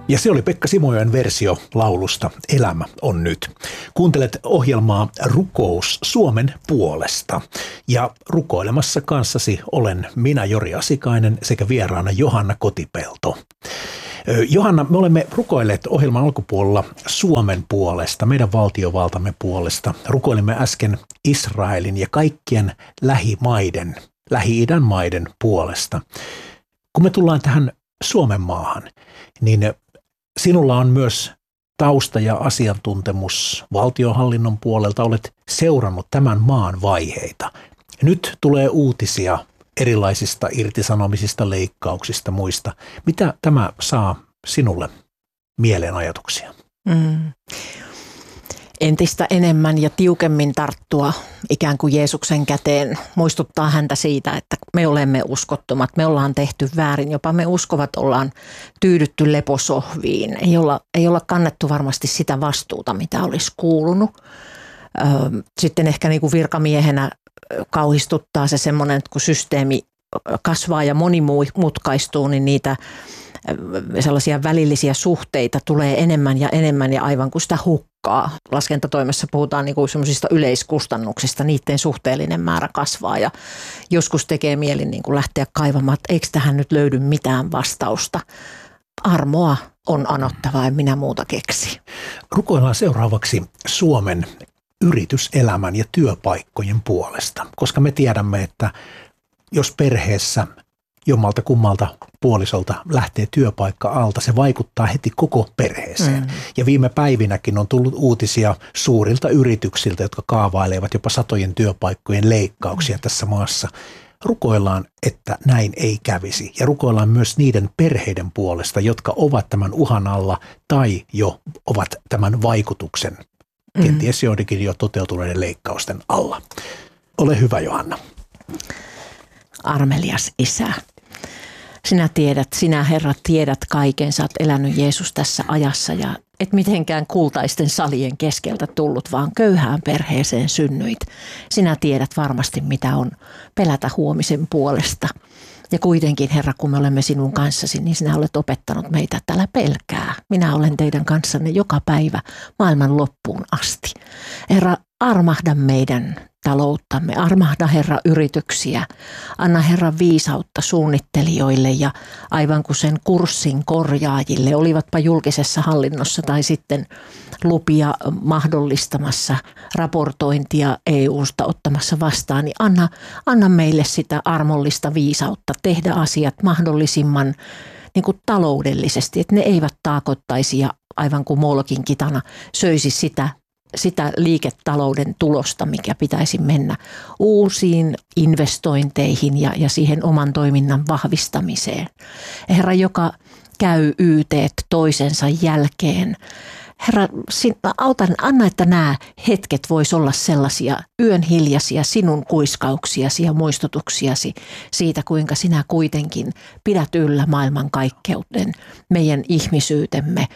Ja se oli Pekka Simojoen versio laulusta Elämä on nyt. Kuuntelet ohjelmaa Rukous Suomen puolesta. Ja rukoilemassa kanssasi olen minä, Jori Asikainen, sekä vieraana Johanna Kotipelto. Johanna, me olemme rukoilleet ohjelman alkupuolella Suomen puolesta, meidän valtiovaltamme puolesta. Rukoilimme äsken Israelin ja kaikkien lähimaiden, Lähi-idän maiden puolesta. Kun me tullaan tähän Suomen maahan, niin sinulla on myös tausta ja asiantuntemus valtionhallinnon puolelta. Olet seurannut tämän maan vaiheita. Nyt tulee uutisia erilaisista irtisanomisista, leikkauksista, muista. Mitä tämä saa sinulle mieleen ajatuksia? Entistä enemmän ja tiukemmin tarttua ikään kuin Jeesuksen käteen, muistuttaa häntä siitä, että me olemme uskottomat, me ollaan tehty väärin, jopa me uskovat ollaan tyydytty leposohviin. Ei olla kannettu varmasti sitä vastuuta, mitä olisi kuulunut. Sitten ehkä niin kuin virkamiehenä kauhistuttaa se semmoinen, että kun systeemi kasvaa ja monimutkaistuu, niin niitä sellaisia välillisiä suhteita tulee enemmän ja aivan kuin sitä hukkaa. Laskentatoimessa puhutaan niin kuin semmoisista yleiskustannuksista, niiden suhteellinen määrä kasvaa ja joskus tekee mieli niin kuin lähteä kaivamaan, että eikö tähän nyt löydy mitään vastausta. Armoa on anottava, en minä muuta keksi. Rukoillaan seuraavaksi Suomen yrityselämän ja työpaikkojen puolesta, koska me tiedämme, että jos perheessä jommalta kummalta puolisolta lähtee työpaikka alta, se vaikuttaa heti koko perheeseen. Ja viime päivinäkin on tullut uutisia suurilta yrityksiltä, jotka kaavailevat jopa satojen työpaikkojen leikkauksia tässä maassa. Rukoillaan, että näin ei kävisi ja rukoillaan myös niiden perheiden puolesta, jotka ovat tämän uhan alla tai jo ovat tämän vaikutuksen, kenties joidenkin jo toteutuneiden leikkausten alla. Ole hyvä, Johanna. Armelias Isä, sinä Herra tiedät kaiken, sä oot elänyt Jeesus tässä ajassa ja et mitenkään kultaisten salien keskeltä tullut, vaan köyhään perheeseen synnyit. Sinä tiedät varmasti, mitä on pelätä huomisen puolesta. Ja kuitenkin, Herra, kun me olemme sinun kanssasi, niin sinä olet opettanut meitä, että älä pelkää. Minä olen teidän kanssanne joka päivä maailman loppuun asti. Herra, armahda meidän talouttamme, armahda Herra yrityksiä, anna Herra viisautta suunnittelijoille ja aivan kuin sen kurssin korjaajille, olivatpa julkisessa hallinnossa tai sitten lupia mahdollistamassa, raportointia EU:sta ottamassa vastaan, niin anna meille sitä armollista viisautta tehdä asiat mahdollisimman niin kuin taloudellisesti, että ne eivät taakottaisi ja aivan kuin Molokin kitana söisi sitä liiketalouden tulosta, mikä pitäisi mennä uusiin investointeihin ja siihen oman toiminnan vahvistamiseen. Herra, joka käy yteet toisensa jälkeen. Herra, anna, että nämä hetket vois olla sellaisia yön hiljaisia sinun kuiskauksiasi ja muistutuksiasi siitä, kuinka sinä kuitenkin pidät yllä maailmankaikkeuden, meidän ihmisyytemme.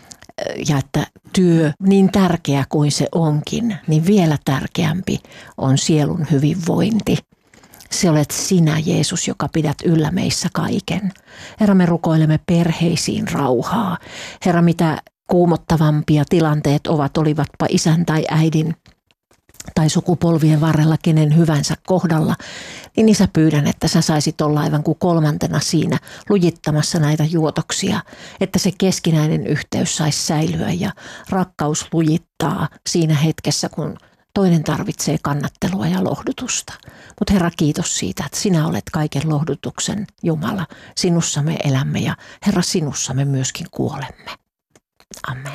Ja että työ, niin tärkeä kuin se onkin, niin vielä tärkeämpi on sielun hyvinvointi. Se olet sinä, Jeesus, joka pidät yllä meissä kaiken. Herra, me rukoilemme perheisiin rauhaa. Herra, mitä kuumottavampia tilanteet olivatpa isän tai äidin tai sukupolvien varrella kenen hyvänsä kohdalla, niin Isä, pyydän, että sä saisit olla aivan kuin kolmantena siinä lujittamassa näitä juotoksia, että se keskinäinen yhteys saisi säilyä ja rakkaus lujittaa siinä hetkessä, kun toinen tarvitsee kannattelua ja lohdutusta. Mutta Herra, kiitos siitä, että sinä olet kaiken lohdutuksen Jumala. Sinussa me elämme ja Herra, sinussa me myöskin kuolemme. Amen.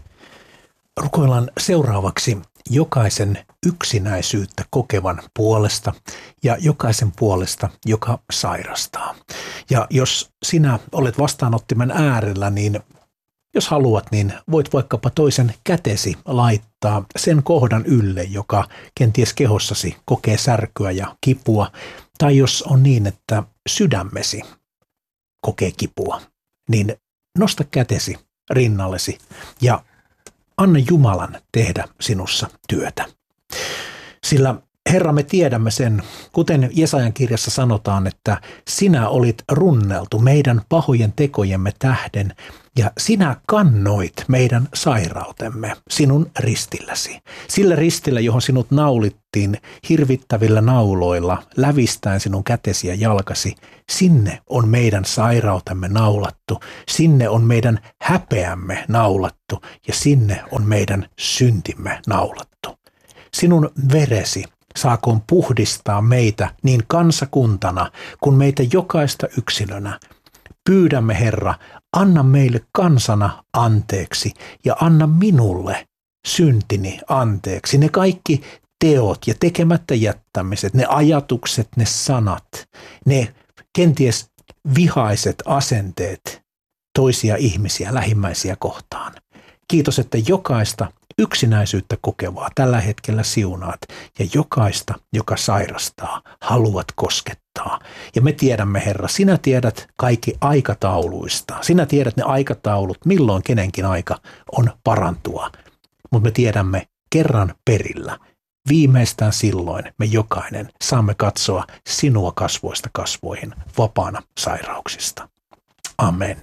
Rukoillaan seuraavaksi jokaisen yksinäisyyttä kokevan puolesta ja jokaisen puolesta, joka sairastaa. Ja jos sinä olet vastaanottimen äärellä, niin jos haluat, niin voit vaikkapa toisen kätesi laittaa sen kohdan ylle, joka kenties kehossasi kokee särkyä ja kipua. Tai jos on niin, että sydämesi kokee kipua, niin nosta kätesi rinnallesi ja anna Jumalan tehdä sinussa työtä. Sillä Herra, me tiedämme sen, kuten Jesajan kirjassa sanotaan, että sinä olit runneltu meidän pahojen tekojemme tähden ja sinä kannoit meidän sairautemme sinun ristilläsi. Sillä ristillä, johon sinut naulittiin hirvittävillä nauloilla, lävistäen sinun kätesi ja jalkasi, sinne on meidän sairautemme naulattu, sinne on meidän häpeämme naulattu ja sinne on meidän syntimme naulattu. Sinun veresi saakoon puhdistaa meitä niin kansakuntana kuin meitä jokaista yksilönä. Pyydämme, Herra, anna meille kansana anteeksi ja anna minulle syntini anteeksi. Ne kaikki teot ja tekemättä jättämiset, ne ajatukset, ne sanat, ne kenties vihaiset asenteet toisia ihmisiä, lähimmäisiä kohtaan. Kiitos, että jokaista yksinäisyyttä kokevaa tällä hetkellä siunaat ja jokaista, joka sairastaa, haluat koskettaa. Ja me tiedämme, Herra, sinä tiedät kaikki aikatauluista. Sinä tiedät ne aikataulut, milloin kenenkin aika on parantua. Mutta me tiedämme kerran perillä. Viimeistään silloin me jokainen saamme katsoa sinua kasvoista kasvoihin vapaana sairauksista. Amen.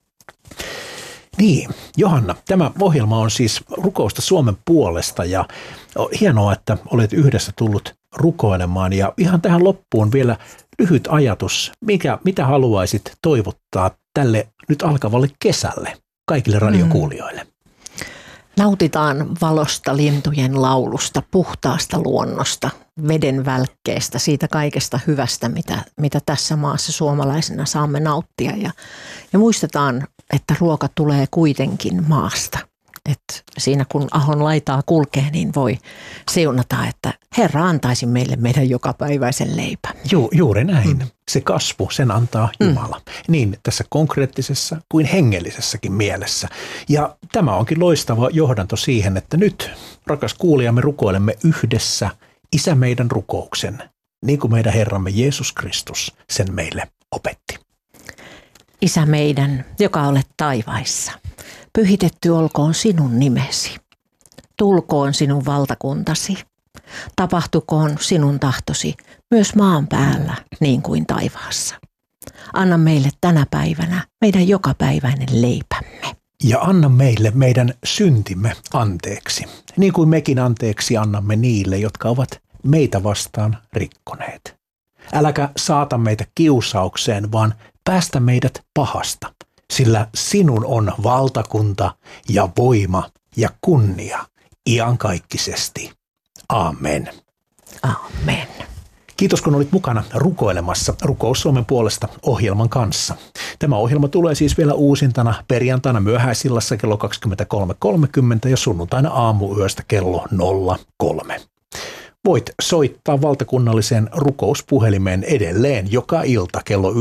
Niin, Johanna, tämä ohjelma on siis rukousta Suomen puolesta ja hienoa, että olet yhdessä tullut rukoilemaan. Ja ihan tähän loppuun vielä lyhyt ajatus, mitä haluaisit toivottaa tälle nyt alkavalle kesälle kaikille radion kuulijoille? Nautitaan valosta, lintujen laulusta, puhtaasta luonnosta, veden välkkeestä, siitä kaikesta hyvästä, mitä tässä maassa suomalaisena saamme nauttia. Ja muistetaan, että ruoka tulee kuitenkin maasta. Et siinä kun ahon laitaa kulkee, niin voi siunata, että Herra antaisi meille meidän jokapäiväisen leipämme. Juuri näin. Se kasvu, sen antaa Jumala. Niin tässä konkreettisessa kuin hengellisessäkin mielessä. Ja tämä onkin loistava johdanto siihen, että nyt, rakas kuulija, me rukoilemme yhdessä Isä meidän rukouksen, niin kuin meidän Herramme Jeesus Kristus sen meille opetti. Isä meidän, joka olet taivaissa, pyhitetty olkoon sinun nimesi. Tulkoon sinun valtakuntasi. Tapahtukoon sinun tahtosi myös maan päällä niin kuin taivaassa. Anna meille tänä päivänä meidän jokapäiväinen leipämme. Ja anna meille meidän syntimme anteeksi, niin kuin mekin anteeksi annamme niille, jotka ovat meitä vastaan rikkoneet. Äläkä saata meitä kiusaukseen, vaan päästä meidät pahasta, sillä sinun on valtakunta ja voima ja kunnia iankaikkisesti. Amen. Amen. Kiitos, kun olit mukana rukoilemassa Rukous Suomen puolesta -ohjelman kanssa. Tämä ohjelma tulee siis vielä uusintana perjantaina myöhäisillassa kello 23.30 ja sunnuntaina aamuyöstä kello 03. Voit soittaa valtakunnalliseen rukouspuhelimeen edelleen joka ilta kello 19-23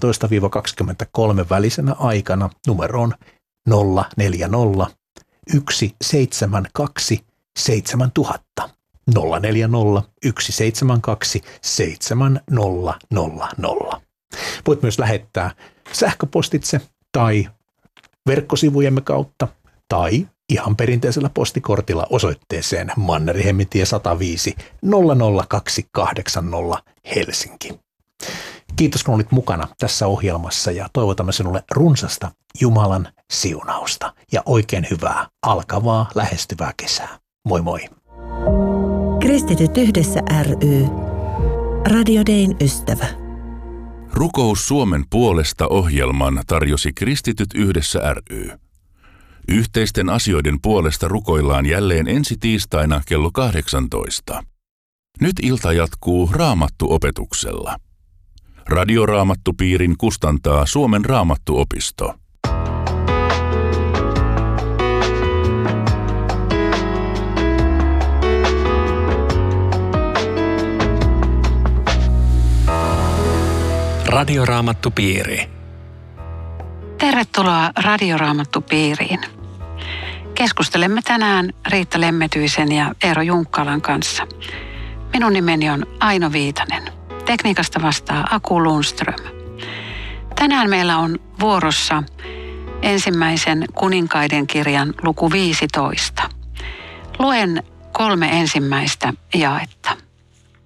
välisenä aikana numeroon 040 172 7000. 040 172 7000. Voit myös lähettää sähköpostitse tai verkkosivujemme kautta tai ihan perinteisellä postikortilla osoitteeseen Mannerheimintie 105 00280 Helsinki. Kiitos, kun olit mukana tässä ohjelmassa ja toivotamme sinulle runsasta Jumalan siunausta ja oikein hyvää alkavaa lähestyvää kesää. Moi moi! Kristityt yhdessä ry. Radio Dayn ystävä. Rukous Suomen puolesta -ohjelman tarjosi Kristityt yhdessä ry. Yhteisten asioiden puolesta rukoillaan jälleen ensi tiistaina kello 18. Nyt ilta jatkuu Raamattu-opetuksella. Radioraamattupiirin kustantaa Suomen Raamattuopisto. Radioraamattupiiri. Tervetuloa Radioraamattupiiriin. Keskustelemme tänään Riitta Lemmetyisen ja Eero Junkkalan kanssa. Minun nimeni on Aino Viitanen. Tekniikasta vastaa Aku Lundström. Tänään meillä on vuorossa ensimmäisen Kuninkaiden kirjan luku 15. Luen 3 ensimmäistä jaetta.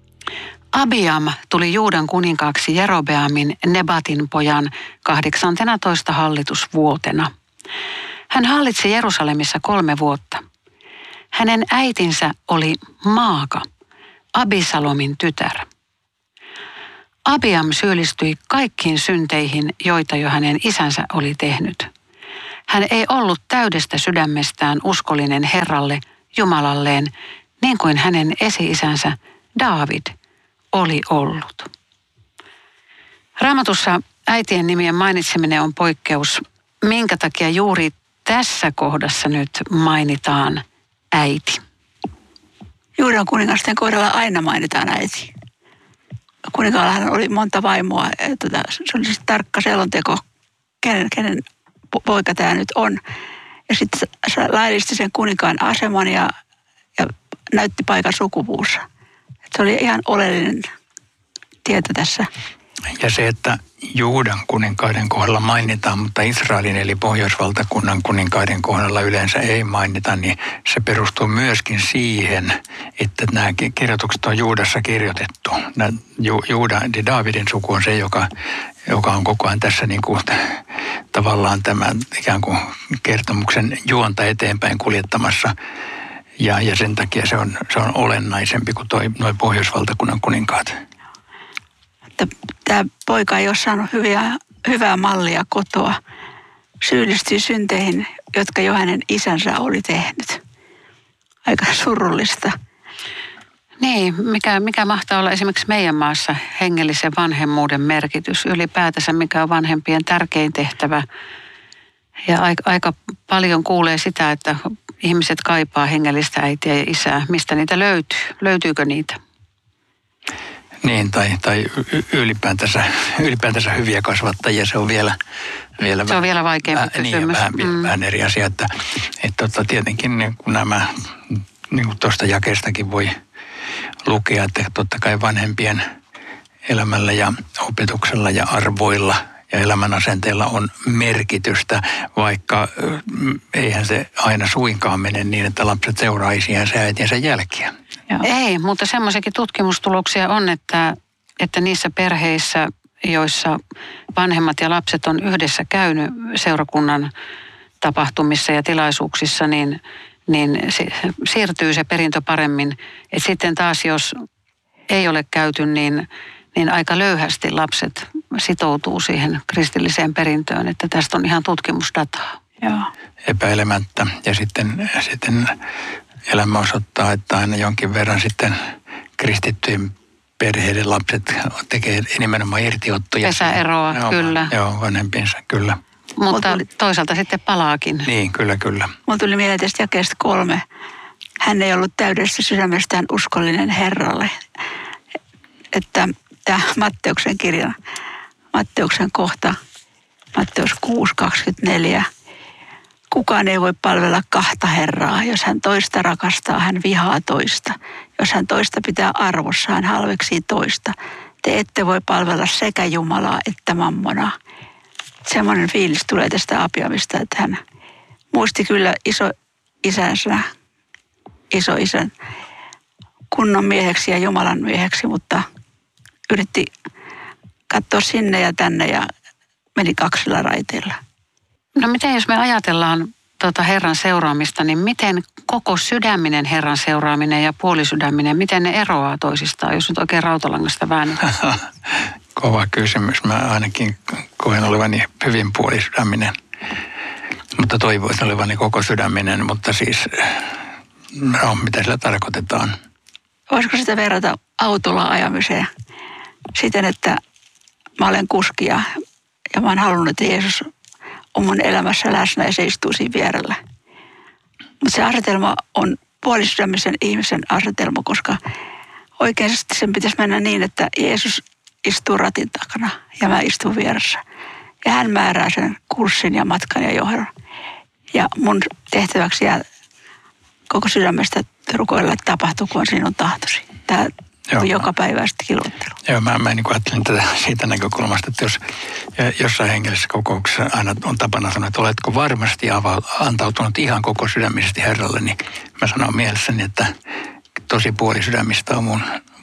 Abiam tuli Juudan kuninkaaksi Jerobeamin Nebatin pojan 18 hallitusvuotena. Hän hallitsi Jerusalemissa 3 vuotta. Hänen äitinsä oli Maaka, Abisalomin tytär. Abiam syyllistyi kaikkiin synteihin, joita jo hänen isänsä oli tehnyt. Hän ei ollut täydestä sydämestään uskollinen Herralle, Jumalalleen, niin kuin hänen esi-isänsä Daavid oli ollut. Raamatussa äitien nimien mainitseminen on poikkeus. Minkä takia juuri tässä kohdassa nyt mainitaan äiti? Juudan kuningasten kohdalla aina mainitaan äiti. Kuninkaallahan oli monta vaimoa. Se oli siis tarkka selonteko, kenen poika tämä nyt on. Ja sitten se laillisti sen kuninkaan aseman ja näytti paikan sukupuussa. Se oli ihan oleellinen tieto tässä. Ja se, että Juudan kuninkaiden kohdalla mainitaan, mutta Israelin eli Pohjoisvaltakunnan kuninkaiden kohdalla yleensä ei mainita, niin se perustuu myöskin siihen, että nämä kirjoitukset on Juudassa kirjoitettu. Daavidin suku on se, joka on koko ajan tässä niin kuin, tavallaan tämän ikään kuin kertomuksen juonta eteenpäin kuljettamassa. Ja sen takia se on olennaisempi kuin nuo Pohjoisvaltakunnan kuninkaat. Tämä poika ei ole saanut hyvää mallia kotoa. Syyllistyi synteihin, jotka jo hänen isänsä oli tehnyt. Aika surullista. Niin, mikä mahtaa olla esimerkiksi meidän maassa hengellisen vanhemmuuden merkitys ylipäätänsä, mikä on vanhempien tärkein tehtävä. Ja aika paljon kuulee sitä, että ihmiset kaipaa hengellistä äitiä ja isää. Mistä niitä löytyy? Löytyykö niitä? Niin, tai ylipäätänsä hyviä kasvattajia, se on vielä se on vielä vaikeampi kysymys. Niin, vähän eri asia, että tietenkin kun nämä, niin kuin tuosta jakeestakin voi lukea, että totta kai vanhempien elämällä ja opetuksella ja arvoilla ja elämän asenteella on merkitystä, vaikka eihän se aina suinkaan mene niin, että lapset seuraa isiänsä ja äitiensä jälkiä. Joo. Ei, mutta semmoisiakin tutkimustuloksia on, että niissä perheissä, joissa vanhemmat ja lapset on yhdessä käynyt seurakunnan tapahtumissa ja tilaisuuksissa, niin siirtyy se perintö paremmin. Et sitten taas, jos ei ole käyty, niin aika löyhästi lapset sitoutuu siihen kristilliseen perintöön, että tästä on ihan tutkimusdataa. Joo. Epäilemättä. Ja sitten elämä osoittaa, että aina jonkin verran sitten kristittyjen perheiden lapset tekee nimenomaan irtiottoja. Pesäeroa, kyllä. Joo, vanhempiinsa, kyllä. Mutta toisaalta sitten palaakin. Niin, kyllä. Mulla tuli mieleen tästä jakeesta 3. Hän ei ollut täydessä sydämestään uskollinen Herralle. Että tämä Matteuksen kirja, Matteuksen kohta, Matteus 6:24. Kukaan ei voi palvella 2 herraa. Jos hän toista rakastaa, hän vihaa toista. Jos hän toista pitää arvossa, hän halveksii toista. Te ette voi palvella sekä Jumalaa että mammonaa. Semmoinen fiilis tulee tästä Abiamista, että hän muisti kyllä isoisän kunnon mieheksi ja Jumalan mieheksi, mutta yritti katsoa sinne ja tänne ja meni 2 raiteilla. No miten jos me ajatellaan Herran seuraamista, niin miten koko sydäminen Herran seuraaminen ja puolisydäminen, miten ne eroaa toisistaan, jos nyt oikein rautalangasta väännetään? Kova kysymys. Mä ainakin koen olevani hyvin puolisydäminen, mutta toivoisin olevani koko sydäminen, mutta siis, mitä sillä tarkoitetaan? Voisiko sitä verrata autolla ajamiseen siten, että mä olen kuski ja mä oon halunnut, että Jeesus on mun elämässä läsnä ja se istuu siinä vierellä. Mutta se asetelma on puolisydämisen ihmisen asetelma, koska oikeasti sen pitäisi mennä niin, että Jeesus istuu ratin takana ja mä istun vieressä. Ja hän määrää sen kurssin ja matkan ja johdon. Ja mun tehtäväksi jää koko sydämestä rukoilla, että tapahtuu, kun on sinun tahtosi. Tämä on joka päiväistä kilvoittelu. Joo, mä niin ajattelin tätä siitä näkökulmasta, että jos jossain hengellisessä kokouksessa aina on tapana sanoa, että oletko varmasti antautunut ihan koko sydämisesti Herralle, niin mä sanon mielessäni, että tosi puolisydämistä on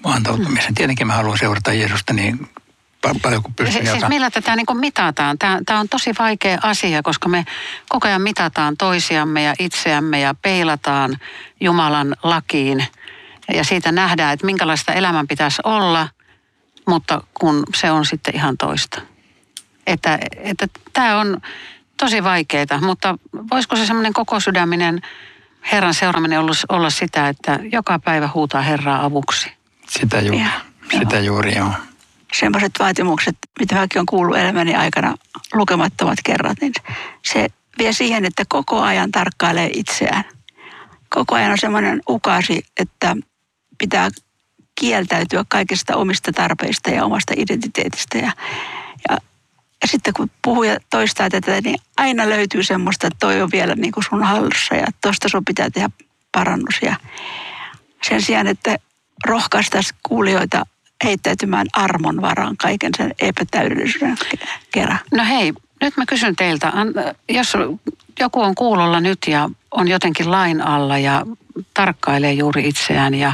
antautumisen. Tietenkin mä haluan seurata Jeesusta niin paljon kuin pystyn. Siis millä tätä niin kuin mitataan? Tämä on tosi vaikea asia, koska me koko ajan mitataan toisiamme ja itseämme ja peilataan Jumalan lakiin. Ja siitä nähdään, että minkälaista elämän pitäisi olla, mutta kun se on sitten ihan toista. Että tämä on tosi vaikeaa, mutta voisiko se semmoinen koko sydäminen Herran seuraaminen olla sitä, että joka päivä huutaa Herraa avuksi? Sitä juuri, joo. Sellaiset vaatimukset, mitä mäkin olen kuullut elämäni aikana lukemattomat kerrat, niin se vie siihen, että koko ajan tarkkailee itseään. Koko ajan on semmoinen ukaasi, että pitää kieltäytyä kaikista omista tarpeista ja omasta identiteetistä. Ja sitten kun puhuja toistaa tätä, niin aina löytyy semmoista, että toi on vielä niin kuin sun hallussa ja tosta sun pitää tehdä parannus. Ja sen sijaan, että rohkaistaisiin kuulijoita heittäytymään armon varaan kaiken sen epätäydellisyyden kerran. No hei, nyt mä kysyn teiltä, jos joku on kuulolla nyt ja on jotenkin lain alla ja tarkkailee juuri itseään ja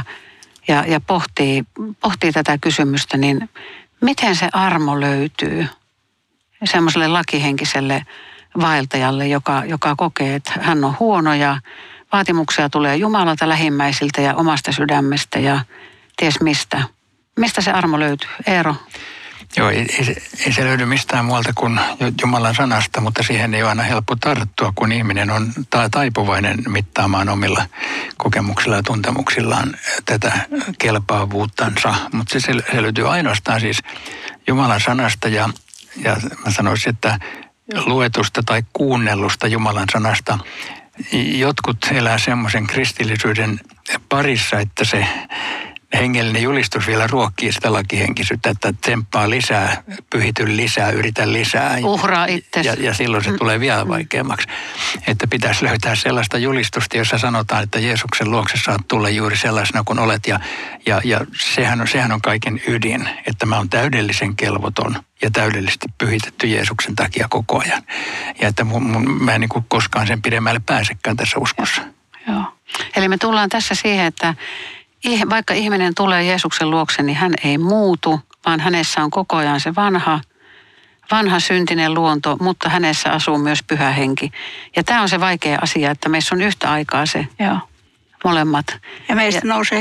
pohtii tätä kysymystä, niin miten se armo löytyy semmoiselle lakihenkiselle vaeltajalle, joka kokee, että hän on huono ja vaatimuksia tulee Jumalalta, lähimmäisiltä ja omasta sydämestä ja ties mistä. Mistä se armo löytyy? Eero? Joo, ei se löydy mistään muualta kuin Jumalan sanasta, mutta siihen ei ole aina helppo tarttua, kun ihminen on taipuvainen mittaamaan omilla kokemuksilla ja tuntemuksillaan tätä kelpaavuuttansa. Mutta se löytyy ainoastaan siis Jumalan sanasta ja mä sanoisin, että luetusta tai kuunnellusta Jumalan sanasta. Jotkut elää semmoisen kristillisyyden parissa, että se hengellinen julistus vielä ruokkii sitä lakihenkisyyttä, että tsemppaa lisää, pyhity lisää, yritä lisää. Uhraa itsesi. Ja silloin se tulee vielä vaikeammaksi. Että pitäisi löytää sellaista julistusta, jossa sanotaan, että Jeesuksen luokse saat tulla juuri sellaisena kuin olet. Ja sehän on kaiken ydin, että mä oon täydellisen kelvoton ja täydellisesti pyhitetty Jeesuksen takia koko ajan. Ja että mä en niin kuin koskaan sen pidemmälle pääsekään tässä uskossa. Joo. Eli me tullaan tässä siihen, että vaikka ihminen tulee Jeesuksen luokse, niin hän ei muutu, vaan hänessä on koko ajan se vanha syntinen luonto, mutta hänessä asuu myös pyhä henki. Ja tämä on se vaikea asia, että meissä on yhtä aikaa se molemmat. Ja meistä nousee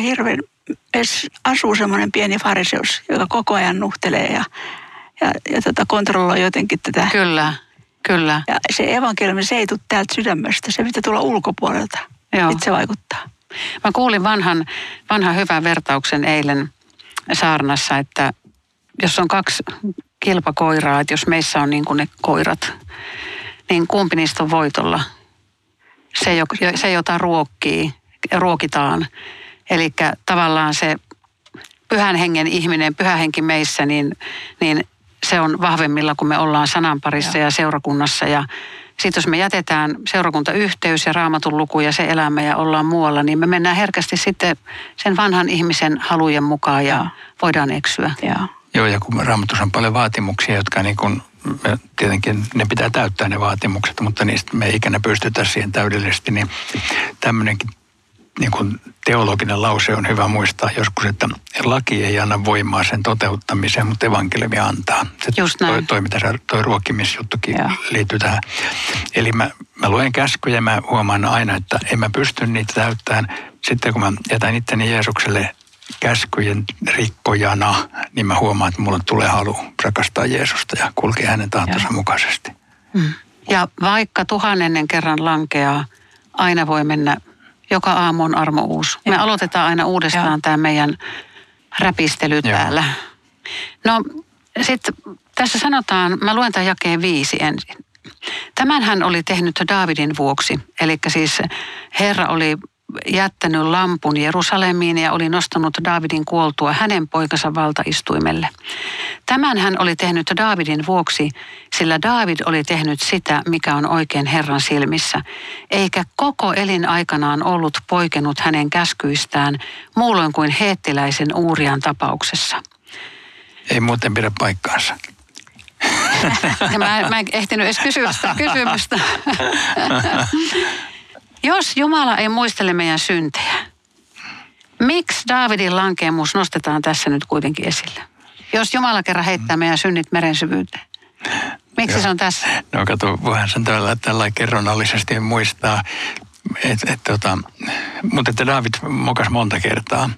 asuu semmoinen pieni fariseus, joka koko ajan nuhtelee ja kontrolloi jotenkin tätä. Kyllä. Ja se evankeliumi, se ei tule täältä sydämestä, se pitää tulla ulkopuolelta. Joo. Sitten se vaikuttaa. Mä kuulin vanhan hyvän vertauksen eilen saarnassa, että jos on 2 kilpakoiraa, että jos meissä on niin kuin ne koirat, niin kumpi niistä on voitolla? Se jota ruokitaan. Eli tavallaan se pyhän hengen ihminen, pyhä henki meissä, niin se on vahvemmilla, kun me ollaan sanan parissa ja seurakunnassa. Ja sitten jos me jätetään seurakuntayhteys ja raamatun luku ja se elämä ja ollaan muualla, niin me mennään herkästi sitten sen vanhan ihmisen halujen mukaan ja voidaan eksyä. Joo, ja kun Raamatussa on paljon vaatimuksia, jotka niin kuin, tietenkin ne pitää täyttää ne vaatimukset, mutta niistä me ei ikinä pystytä siihen täydellisesti, niin tämmöinenkin niin kuin teologinen lause on hyvä muistaa joskus, että laki ei anna voimaa sen toteuttamiseen, mutta evankeliumi antaa. Toi ruokkimisjuttukin liittyy tähän. Eli mä luen käskyjä ja mä huomaan aina, että en mä pysty niitä täyttämään. Sitten kun mä jätän itteni Jeesukselle käskyjen rikkojana, niin mä huomaan, että mulle tulee halu rakastaa Jeesusta ja kulkea hänen tahtonsa mukaisesti. Ja vaikka 1000 kerran lankeaa, aina voi mennä. Joka aamu on armo uusi. Me aloitetaan aina uudestaan tämä meidän räpistely täällä. No sitten tässä sanotaan, mä luen tämän jakeen 5 ensin. Tämän hän oli tehnyt Daavidin vuoksi. Eli siis Herra oli jättänyt lampun Jerusalemiin ja oli nostanut Daavidin kuoltua hänen poikansa valtaistuimelle. Tämän hän oli tehnyt Daavidin vuoksi, sillä Daavid oli tehnyt sitä, mikä on oikein Herran silmissä, eikä koko elinaikanaan ollut poikennut hänen käskyistään muulloin kuin heettiläisen Uurian tapauksessa. Ei muuten pidä paikkaansa. Ja mä en ehtinyt edes kysyä sitä kysymystä. Jos Jumala ei muistele meidän syntejä, Miksi Daavidin lankeemus nostetaan tässä nyt kuitenkin esille? Jos Jumala kerran heittää meidän synnit meren syvyyteen. Miksi se on tässä? No kato, voihan sen tällä kerronnallisesti muistaa, mutta että Daavid mokas monta kertaa.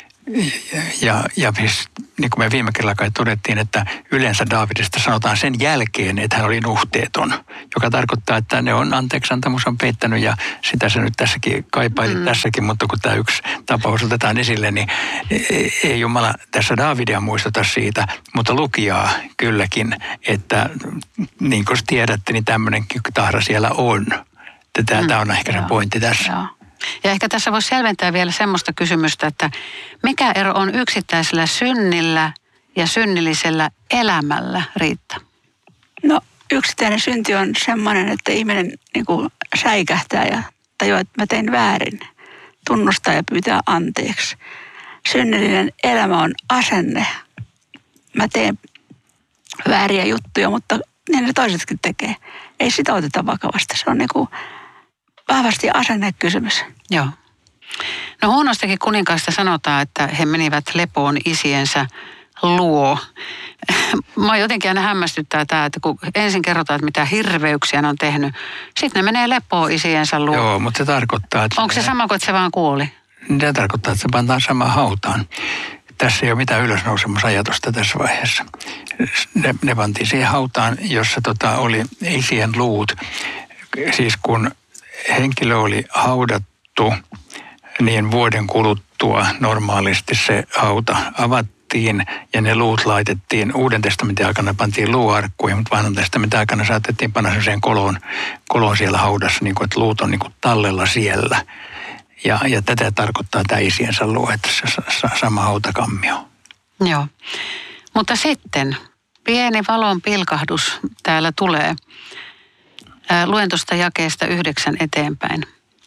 Ja siis, niin kuin me viime kerralla kai todettiin, että yleensä Daavidista sanotaan sen jälkeen, että hän oli nuhteeton, joka tarkoittaa, että ne on anteeksiantamus on peittänyt ja sitä se nyt tässäkin kaipailit tässäkin, mutta kun tämä yksi tapaus otetaan esille, niin ei Jumala tässä Daavidia muistuta siitä, mutta lukijaa kylläkin, että niin kuin tiedätte, niin tämmöinenkin tahra siellä on. Tämä on ehkä se pointti tässä. Joo. Ja ehkä tässä voisi selventää vielä semmoista kysymystä, että mikä ero on yksittäisellä synnillä ja synnillisellä elämällä, Riitta? No yksittäinen synti on semmoinen, että ihminen niin kuin säikähtää ja tajuaa, että mä tein väärin. Tunnustaa ja pyytää anteeksi. Synnillinen elämä on asenne. Mä teen vääriä juttuja, mutta niin ne toisetkin tekee. Ei sitä oteta vakavasti. Se on niin kuin vahvasti asennekysymys. Joo. No huonostakin kuninkaista sanotaan, että he menivät lepoon isiensä luo. Mä jotenkin aina hämmästyttää tämä, että kun ensin kerrotaan, että mitä hirveyksiä ne on tehnyt, sitten ne menee lepoon isiensä luo. Joo, mutta se tarkoittaa, että... Onko se sama kuin, että se vaan kuoli? Se tarkoittaa, että se pantaan samaan hautaan. Tässä ei ole mitään ylösnousemusajatusta tässä vaiheessa. Ne pantiin siihen hautaan, jossa oli isien luut. Siis kun henkilö oli haudattu, niin vuoden kuluttua normaalisti se hauta avattiin ja ne luut laitettiin. Uuden testamentin aikana pantiin luuarkkuihin, mutta vanhan testamentin aikana saatettiin panna sellaiseen koloon siellä haudassa, niin kuin, että luut on niin kuin tallella siellä. Ja tätä tarkoittaa tämä isiensä luo, että se sama hautakammio. Joo, mutta sitten pieni valon pilkahdus täällä tulee. Luen tuosta jakeesta 9 eteenpäin.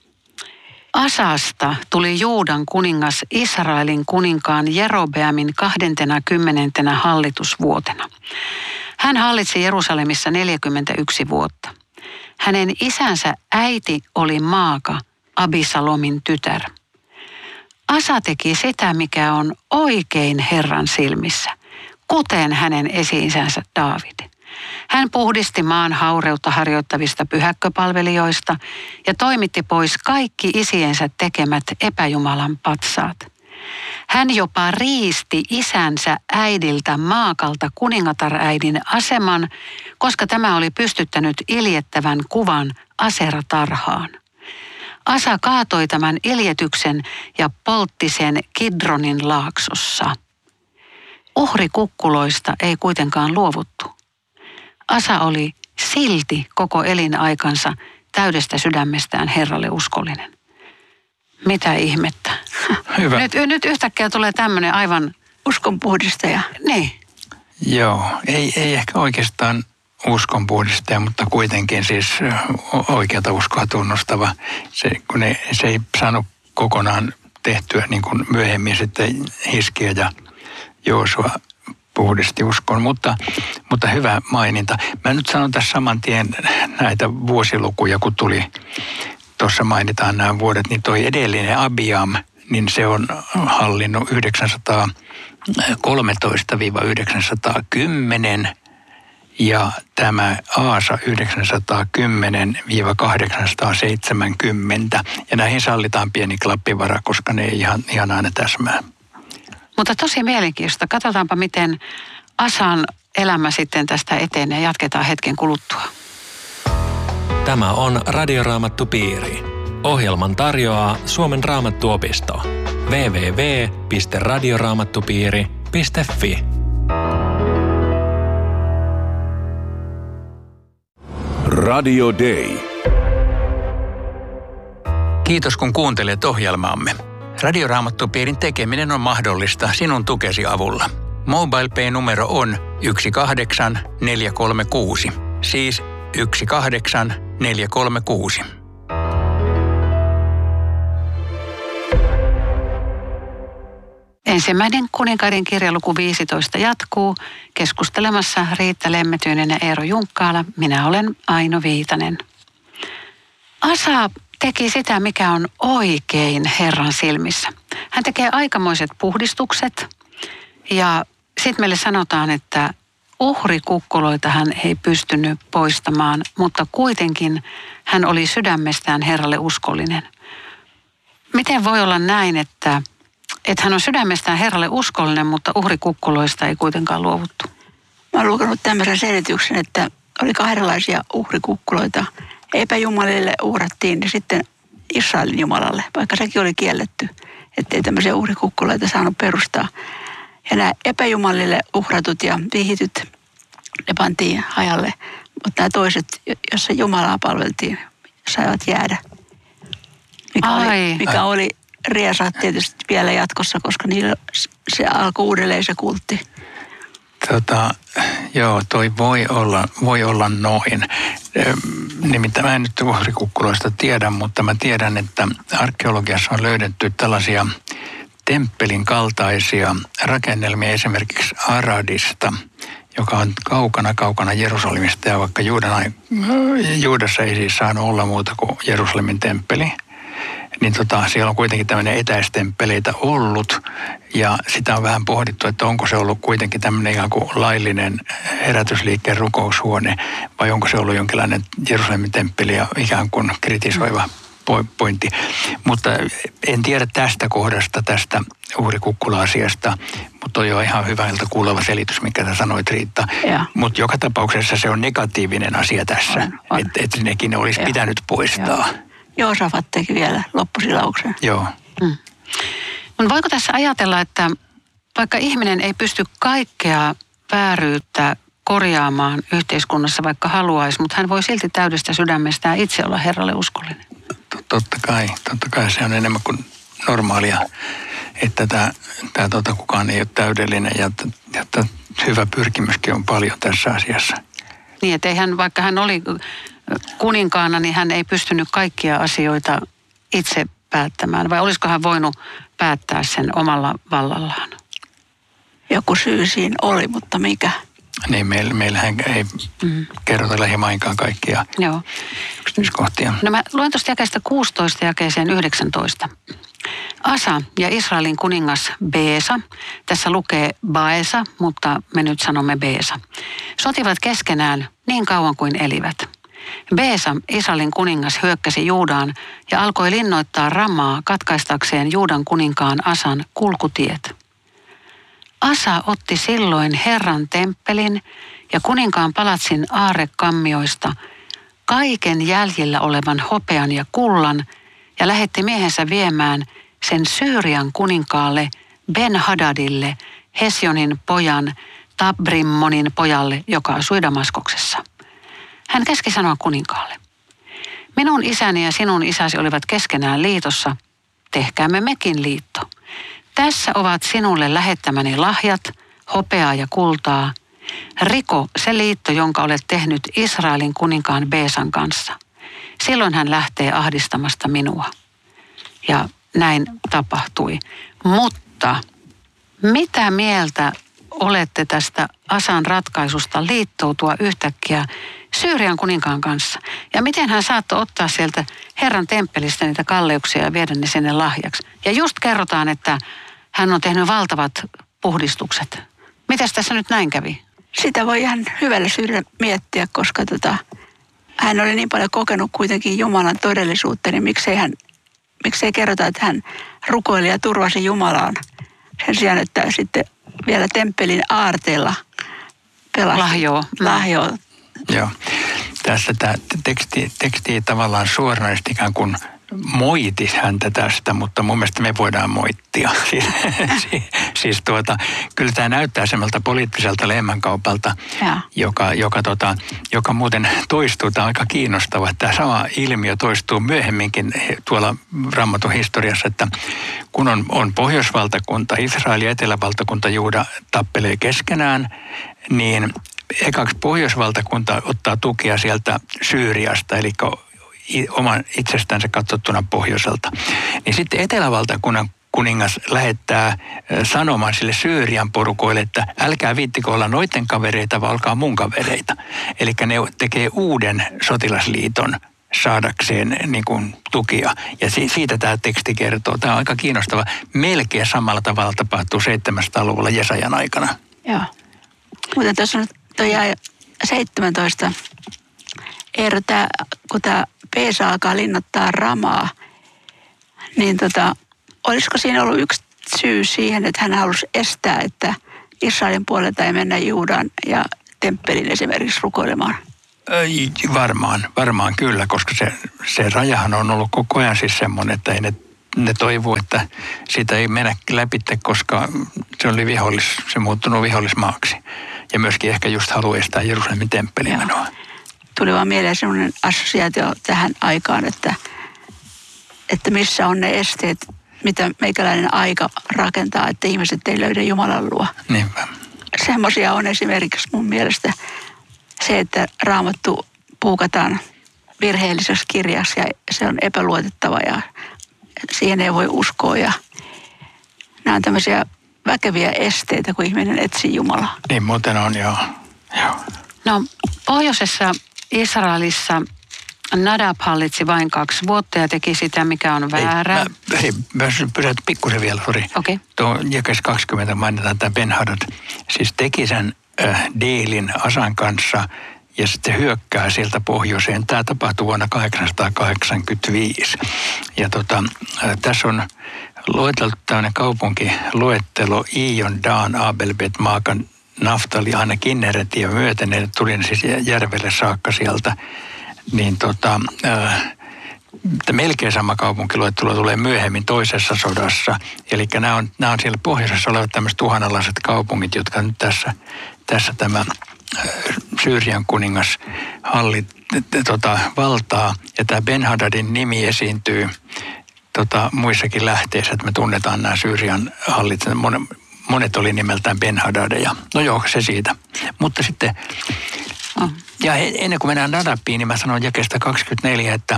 Asasta tuli Juudan kuningas Israelin kuninkaan Jerobeamin 20. hallitusvuotena. Hän hallitsi Jerusalemissa 41 vuotta. Hänen isänsä äiti oli Maaka, Abisalomin tytär. Asa teki sitä, mikä on oikein Herran silmissä, kuten hänen esi-isänsä Daavid. Hän puhdisti maan haureutta harjoittavista pyhäkköpalvelijoista ja toimitti pois kaikki isiensä tekemät epäjumalan patsaat. Hän jopa riisti isänsä äidiltä Maakalta kuningatar-äidin aseman, koska tämä oli pystyttänyt iljettävän kuvan Asera-tarhaan. Asa kaatoi tämän iljetyksen ja poltti sen Kidronin laaksossa. Uhrikukkuloista ei kuitenkaan luovuttu. Asa oli silti koko elinaikansa täydestä sydämestään Herralle uskollinen. Mitä ihmettä? Hyvä. Nyt yhtäkkiä tulee tämmöinen aivan uskonpuhdistaja. Niin. Joo, ei ehkä oikeastaan uskonpuhdistaja, mutta kuitenkin siis oikeata uskoa tunnustava. Se ei saanut kokonaan tehtyä niin kuin myöhemmin sitten Hiskia ja Joosua puhdisti uskon, mutta hyvä maininta. Mä nyt sanon tässä saman tien näitä vuosilukuja, kun tuli, tuossa mainitaan nämä vuodet, niin toi edellinen Abiam, niin se on hallinnut 913-910 ja tämä Aasa 910-870 ja näihin sallitaan pieni klappivara, koska ne ei ihan aina täsmää. Mutta tosi mielenkiintoista. Katsotaanpa, miten Asan elämä sitten tästä etenee. Jatketaan hetken kuluttua. Tämä on Radioraamattupiiri. Ohjelman tarjoaa Suomen Raamattuopisto. www.radioraamattupiiri.fi. Radio Day. Kiitos kun kuuntelet ohjelmaamme. Radioraamattupiirin tekeminen on mahdollista sinun tukesi avulla. MobilePay-numero on 18436. Siis 18436. Ensimmäinen kuninkaiden kirja luku 15 jatkuu keskustelemassa Riitta Lemmetyinen ja Eero Junkkaala. Minä olen Aino Viitanen. Asa teki sitä, mikä on oikein Herran silmissä. Hän tekee aikamoiset puhdistukset ja sitten meille sanotaan, että uhrikukkuloita hän ei pystynyt poistamaan, mutta kuitenkin hän oli sydämestään Herralle uskollinen. Miten voi olla näin, että hän on sydämestään Herralle uskollinen, mutta uhrikukkuloista ei kuitenkaan luovuttu? Mä oon lukenut tämmöisen selityksen, että oli kahdenlaisia uhrikukkuloita. Epäjumalille uhrattiin ja sitten Israelin jumalalle, vaikka sekin oli kielletty, ettei tämmöisiä uhrikukkuloita saanut perustaa. Ja nämä epäjumalille uhratut ja vihityt, ne pantiin hajalle, mutta nämä toiset, joissa Jumalaa palveltiin, saivat jäädä. Mikä oli riesa tietysti vielä jatkossa, koska niillä se alkoi uudelleen se kultti. Joo, toi voi olla noin. Nimittäin mä en nyt uhrikukkuloista tiedä, mutta mä tiedän, että arkeologiassa on löydetty tällaisia temppelin kaltaisia rakennelmia esimerkiksi Aradista, joka on kaukana Jerusalemista ja vaikka Juudassa ei siis saanut olla muuta kuin Jerusalemin temppeli. Niin siellä on kuitenkin tämmöinen etäistemppeleitä ollut ja sitä on vähän pohdittu, että onko se ollut kuitenkin tämmöinen ihan kuin laillinen herätysliikkeen rukoushuone vai onko se ollut jonkinlainen Jerusalemin temppeli ja ikään kuin kritisoiva pointti. Mutta en tiedä tästä kohdasta, tästä uhrikukkula-asiasta, mutta on jo ihan hyvältä kuuleva selitys, mikä sä sanoit, Riitta. Mutta joka tapauksessa se on negatiivinen asia tässä, että nekin olisi pitänyt poistaa. Joosafat teki vielä loppusilauksen. Joo. Mutta voiko tässä ajatella, että vaikka ihminen ei pysty kaikkea vääryyttä korjaamaan yhteiskunnassa, vaikka haluaisi, mutta hän voi silti täydestä sydämestään itse olla Herralle uskollinen? Totta kai se on enemmän kuin normaalia, että tämä kukaan ei ole täydellinen ja hyvä pyrkimyskin on paljon tässä asiassa. Niin, että vaikka hän oli kuninkaana, niin hän ei pystynyt kaikkia asioita itse päättämään. Vai olisiko hän voinut päättää sen omalla vallallaan? Joku syy siinä oli, mutta mikä? Niin, meillähän ei kerrota lähimainkaan kaikkia yksityiskohtia. No mä luen tuosta jakeesta 16 jakeeseen 19. Asa ja Israelin kuningas Beesa, tässä lukee Baesa, mutta me nyt sanomme Beesa, sotivat keskenään niin kauan kuin elivät. Beesa, Israelin kuningas, hyökkäsi Juudaan ja alkoi linnoittaa Ramaa katkaistakseen Juudan kuninkaan Asan kulkutiet. Asa otti silloin Herran temppelin ja kuninkaan palatsin aarrekammioista kaiken jäljellä olevan hopean ja kullan ja lähetti miehensä viemään sen Syyrian kuninkaalle Ben-Hadadille, Hesjonin pojan, Tabrimmonin pojalle, joka asui Damaskoksessa. Hän käski sanoa kuninkaalle: minun isäni ja sinun isäsi olivat keskenään liitossa, tehkäämme mekin liitto. Tässä ovat sinulle lähettämäni lahjat, hopeaa ja kultaa. Riko se liitto, jonka olet tehnyt Israelin kuninkaan Beesan kanssa. Silloin hän lähtee ahdistamasta minua. Ja näin tapahtui. Mutta mitä mieltä olette tästä Asan ratkaisusta liittoutua yhtäkkiä Syyrian kuninkaan kanssa? Ja miten hän saattoi ottaa sieltä Herran temppelistä niitä kalleuksia ja viedä ne sinne lahjaksi? Ja just kerrotaan, että hän on tehnyt valtavat puhdistukset. Mitäs tässä nyt näin kävi? Sitä voi ihan hyvällä syyllä miettiä, koska hän oli niin paljon kokenut kuitenkin Jumalan todellisuutta, niin miksei kerrota, että hän rukoili ja turvasi Jumalaan sen sijaan, että sitten vielä temppelin aarteella pelasti. Lahjoo. Joo. Tässä tämä teksti tavallaan suoranaisesti ikään kuin moiti häntä tästä, mutta mun mielestä me voidaan moittia. Kyllä tämä näyttää semmoilta poliittiselta lehmänkaupalta, joka muuten toistuu. Tämä on aika kiinnostava. Tämä sama ilmiö toistuu myöhemminkin tuolla Raamatun historiassa, että kun on pohjoisvaltakunta, Israel ja etelävaltakunta Juuda tappelee keskenään, niin ekaksi pohjoisvaltakunta ottaa tukia sieltä Syyriasta, eli oman itsestänsä katsottuna pohjoiselta. Niin sitten etelävaltakunnan kuningas lähettää sanomaan sille Syyrian porukoille, että älkää viittikö olla noiden kavereita, vaan olkaa mun kavereita. Eli ne tekee uuden sotilasliiton saadakseen niin kuin tukia. Ja siitä tämä teksti kertoo. Tämä on aika kiinnostava. Melkein samalla tavalla tapahtuu 700-luvulla Jesajan aikana. Joo. Mutta tuossa on tuo 17. Eero, kun tämä Beesa alkaa linnottaa Ramaa, niin olisiko siinä ollut yksi syy siihen, että hän halusi estää, että Israelin puolelta ei mennä Juudan ja temppelin esimerkiksi rukoilemaan? Varmaan kyllä, koska se rajahan on ollut koko ajan siis semmoinen, että ei ne toivoo, että siitä ei mennä läpi, koska se oli se muuttunut vihollismaaksi. Ja myöskin ehkä just haluaa estää Jerusalemin temppelin menoa. Tuli vaan mieleen semmoinen assosiaatio tähän aikaan, että missä on ne esteet, mitä meikäläinen aika rakentaa, että ihmiset ei löydä Jumalan luo. Niinpä. Semmoisia on esimerkiksi mun mielestä se, että Raamattu puukataan virheellisessä kirjassa ja se on epäluotettava ja siihen ei voi uskoa. Ja nämä on tämmöisiä väkeviä esteitä, kun ihminen etsii Jumalaa. Niin muuten on, joo. No, pohjoisessa Israelissa Nadab hallitsi vain 2 vuotta ja teki sitä, mikä on väärää. Pysäyt pikkusen vielä, sori. Okei. Tuo jakees 20 mainitaan tämä Ben-Hadad. Siis teki sen dealin Asan kanssa ja sitten hyökkää sieltä pohjoiseen. Tämä tapahtui vuonna 885. Ja tässä on lueteltu tämmöinen kaupunkiluettelo Ijon, Daan, Abel, Bet, Maakan, Naftali, aina Kinneret ja myöten. Ne tuli siis järvelle saakka sieltä. Niin melkein sama kaupunkiluettelo tulee myöhemmin toisessa sodassa. Eli nämä on siellä pohjoisessa olevat tämmöiset uhanalaiset kaupungit, jotka nyt tässä tämä Syyrian kuningas valtaa. Ja tämä Ben-Hadadin nimi esiintyy muissakin lähteissä, että me tunnetaan nämä Syyrian hallitsijat. Monet oli nimeltään Ben-Hadadeja. No joo, se siitä. Mutta sitten, ja ennen kuin mennään Nadabiin, niin mä sanon jakeesta 24, että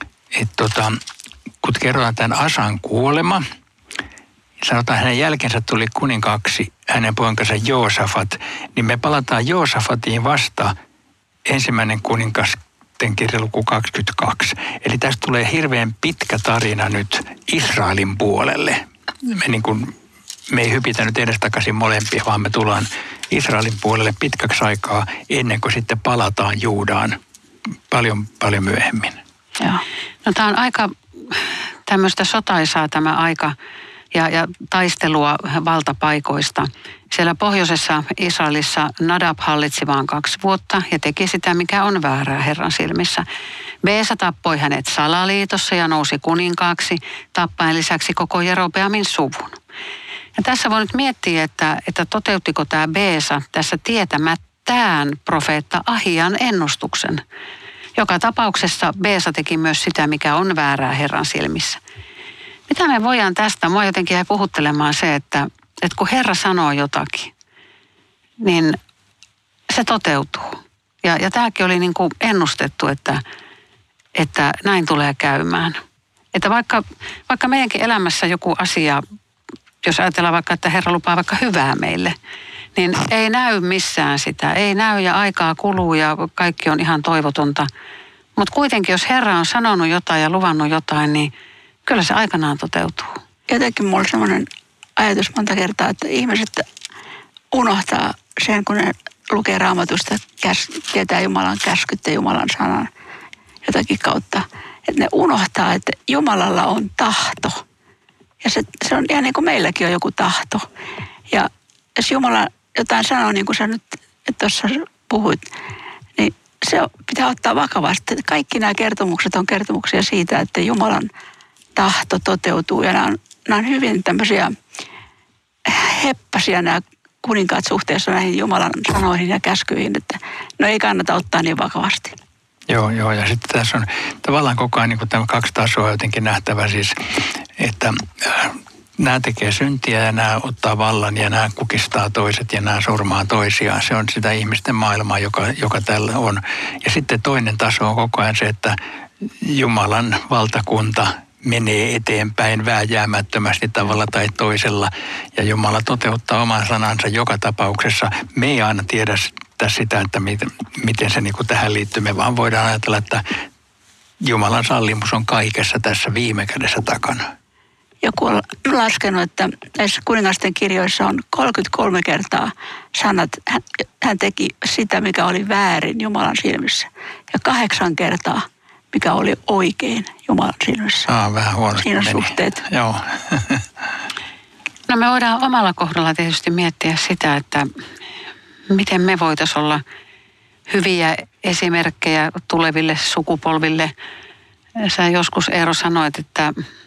kun kerrotaan tämän Asan kuolema, sanotaan hänen jälkensä tuli kuninkaaksi hänen poikansa Joosafat, niin me palataan Joosafatiin vasta 1. kuninkasten kirja luku 22. Eli tästä tulee hirveän pitkä tarina nyt Israelin puolelle. Me ei hypitä nyt edestakaisin molempia, vaan me tullaan Israelin puolelle pitkäksi aikaa ennen kuin sitten palataan Juudaan paljon, paljon myöhemmin. Joo. No tämä on aika tämmöistä sotaisaa tämä aika ja taistelua valtapaikoista. Siellä pohjoisessa Israelissa Nadab hallitsi vain 2 vuotta ja teki sitä, mikä on väärää Herran silmissä. Beesa tappoi hänet salaliitossa ja nousi kuninkaaksi, tappaen lisäksi koko Jerobeamin suvun. Ja tässä voi nyt miettiä, että toteuttiko tämä Beesa tässä tietämättään profeetta Ahian ennustuksen. Joka tapauksessa Beesa teki myös sitä, mikä on väärää Herran silmissä. Mitä me voidaan tästä? Mua jotenkin jäi puhuttelemaan se, että kun Herra sanoo jotakin, niin se toteutuu. Ja tämäkin oli niin kuin ennustettu, että näin tulee käymään. Että vaikka meidänkin elämässä joku asia, jos ajatellaan vaikka, että Herra lupaa vaikka hyvää meille, niin ei näy missään sitä. Ei näy ja aikaa kuluu ja kaikki on ihan toivotonta. Mutta kuitenkin, jos Herra on sanonut jotain ja luvannut jotain, niin kyllä se aikanaan toteutuu. Jotenkin mulla on sellainen ajatus monta kertaa, että ihmiset unohtaa sen, kun ne lukee Raamatusta, tietää Jumalan käskyt ja Jumalan sanan jotakin kautta. Että ne unohtaa, että Jumalalla on tahto. Ja se on ihan niin kuin meilläkin on joku tahto. Ja jos Jumala jotain sanoo, niin kuin sä nyt tuossa puhuit, niin se pitää ottaa vakavasti. Kaikki nämä kertomukset on kertomuksia siitä, että Jumalan tahto toteutuu. Ja nämä on hyvin tämmöisiä heppäsiä nämä kuninkaat suhteessa näihin Jumalan sanoihin ja käskyihin, että no ei kannata ottaa niin vakavasti. Joo, ja sitten tässä on tavallaan koko ajan niin tämä 2 tasoa jotenkin nähtävä siis, että nämä tekee syntiä ja nämä ottaa vallan ja nämä kukistaa toiset ja nämä surmaa toisiaan. Se on sitä ihmisten maailmaa, joka tällä on. Ja sitten toinen taso on koko ajan se, että Jumalan valtakunta menee eteenpäin vääjäämättömästi tavalla tai toisella. Ja Jumala toteuttaa oman sanansa joka tapauksessa. Me ei aina tiedä sitä, että miten se niin kuin tähän liittyy. Me vaan voidaan ajatella, että Jumalan sallimus on kaikessa tässä viime kädessä takana. Joku on laskenut, että näissä kuningasten kirjoissa on 33 kertaa sanat, hän teki sitä, mikä oli väärin Jumalan silmissä. Ja 8 kertaa, mikä oli oikein Jumalan silmissä. Vähän huonosti siinä meni. Suhteet. Joo. No me voidaan omalla kohdalla tietysti miettiä sitä, että miten me voitaisiin olla hyviä esimerkkejä tuleville sukupolville. Sä joskus, Eero, sanoit, että